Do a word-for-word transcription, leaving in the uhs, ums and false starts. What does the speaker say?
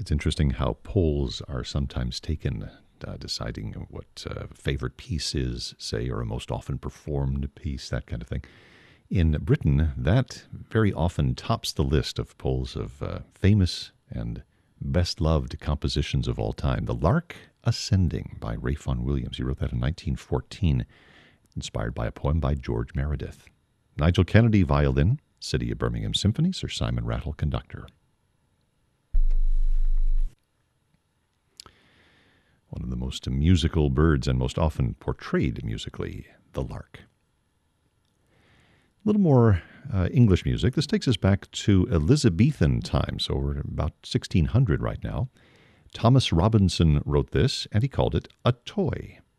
It's interesting how polls are sometimes taken, uh, deciding what uh, favorite piece is, say, or a most often performed piece, that kind of thing. In Britain, that very often tops the list of polls of uh, famous and best-loved compositions of all time. The Lark Ascending by Ralph Vaughan Williams. He wrote that in nineteen fourteen, inspired by a poem by George Meredith. Nigel Kennedy, violin. City of Birmingham Symphony, Sir Simon Rattle, conductor. One of the most musical birds and most often portrayed musically, the lark. A little more uh, English music. This takes us back to Elizabethan times, so we're at about sixteen hundred right now. Thomas Robinson wrote this, and he called it A Toy.